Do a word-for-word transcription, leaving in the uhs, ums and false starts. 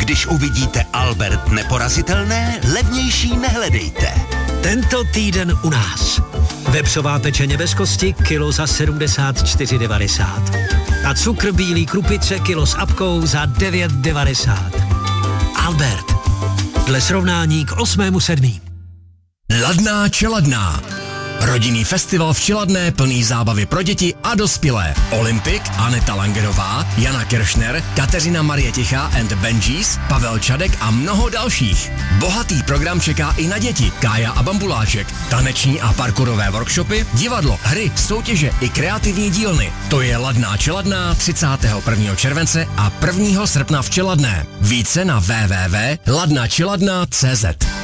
Když uvidíte Albert neporazitelné, levnější nehledejte. Tento týden u nás. Vepřová pečeně bez kosti, kilo za sedmdesát čtyři devadesát. A cukr bílý krupice, kilo s apkou za devět devadesát. Albert. Dle srovnání k osmému sedmý. Ladná čeladná. Rodinný festival v Čeladné plný zábavy pro děti a dospělé. Olympik, Aneta Langerová, Jana Kiršner, Kateřina Marie Tichá and Benjis, Pavel Čadek a mnoho dalších. Bohatý program čeká i na děti. Kája a Bambuláček, taneční a parkourové workshopy, divadlo, hry, soutěže i kreativní dílny. To je Ladná čeladná třicátého prvního července a prvního srpna v Čeladné. Více na w w w tečka ladna čeladná tečka cé zet.